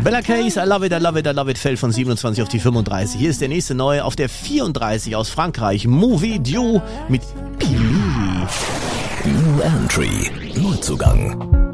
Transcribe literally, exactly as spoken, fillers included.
Bella Case, I love it, I love it, I love it, fällt von siebenundzwanzig auf die fünfunddreißig. Hier ist der nächste neue auf der vierunddreißig aus Frankreich. Movie Dieu mit Pili. New Entry, Neuzugang.